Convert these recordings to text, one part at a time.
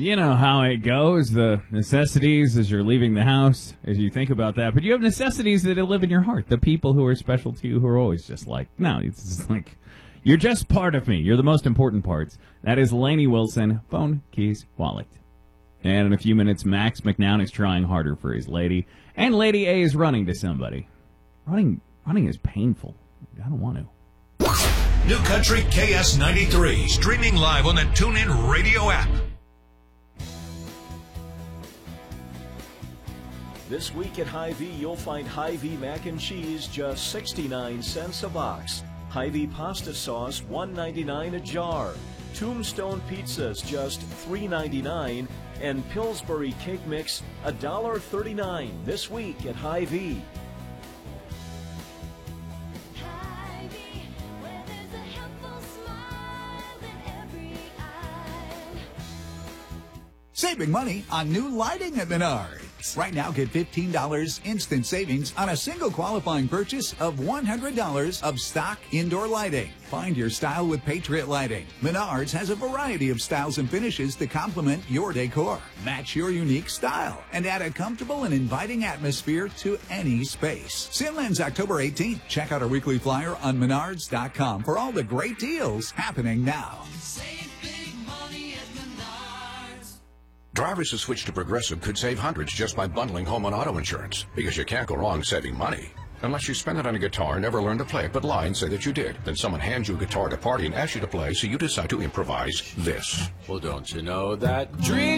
You know how it goes, the necessities as you're leaving the house, as you think about that. But you have necessities that live in your heart, the people who are special to you, who are always just like, no, it's just like, you're just part of me. You're the most important parts. That is Lainey Wilson, phone, keys, wallet. And in a few minutes, Max McNown is trying harder for his lady. And Lady A is running to somebody. Running is painful. I don't want to. New Country KS93, streaming live on the TuneIn Radio app. This week at Hy-Vee, you'll find Hy-Vee mac and cheese just 69 cents a box. Hy-Vee pasta sauce, $1.99 a jar. Tombstone pizzas, just $3.99. And Pillsbury cake mix, $1.39 this week at Hy-Vee. Saving money on new lighting at Menards. Right now, get $15 instant savings on a single qualifying purchase of $100 of stock indoor lighting. Find your style with Patriot Lighting. Menards has a variety of styles and finishes to complement your decor. Match your unique style and add a comfortable and inviting atmosphere to any space. Sale ends October 18th. Check out our weekly flyer on Menards.com for all the great deals happening now. Drivers who switch to Progressive could save hundreds just by bundling home and auto insurance, because you can't go wrong saving money. Unless you spend it on a guitar and never learn to play it, but lie and say that you did. Then someone hands you a guitar at a party and asks you to play, so you decide to improvise this. Well, don't you know that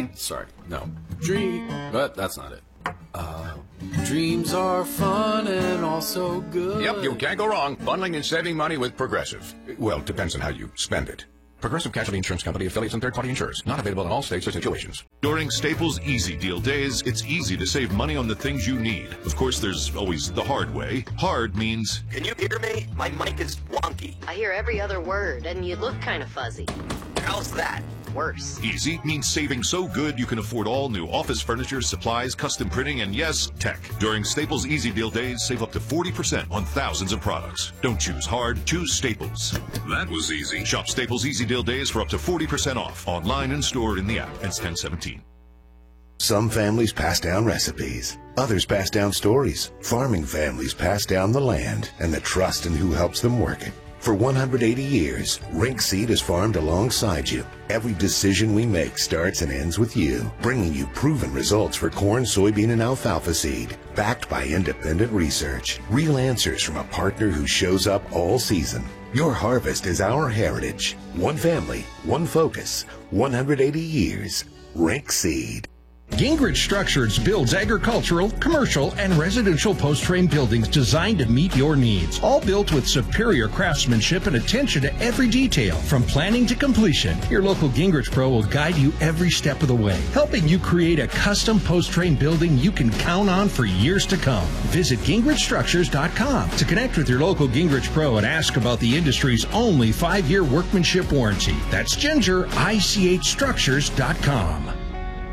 but that's not it. Dreams are fun and also good. Yep, you can't go wrong bundling and saving money with Progressive. Well, it depends on how you spend it. Progressive Casualty Insurance Company, affiliates, and third-party insurers. Not available in all states or situations. During Staples Easy Deal Days, it's easy to save money on the things you need. Of course, there's always the hard way. Hard means... Can you hear me? My mic is wonky. I hear every other word, and you look kind of fuzzy. How's that? Worse. Easy means saving so good you can afford all new office furniture, supplies, custom printing, and yes, tech. During Staples Easy Deal Days, save up to 40% on thousands of products. Don't choose hard, choose Staples. That was easy. Shop Staples Easy Deal Days for up to 40% off. Online and stored in the app. Ends 10/17. Some families pass down recipes. Others pass down stories. Farming families pass down the land and the trust in who helps them work it. For 180 years, Rink Seed has farmed alongside you. Every decision we make starts and ends with you, bringing you proven results for corn, soybean, and alfalfa seed, backed by independent research. Real answers from a partner who shows up all season. Your harvest is our heritage. One family, one focus, 180 years. Rink Seed. Gingrich Structures builds agricultural, commercial, and residential post-frame buildings designed to meet your needs. All built with superior craftsmanship and attention to every detail, from planning to completion. Your local Gingrich Pro will guide you every step of the way, helping you create a custom post-frame building you can count on for years to come. Visit GingrichStructures.com to connect with your local Gingrich Pro and ask about the industry's only 5-year workmanship warranty. That's GingerICHStructures.com.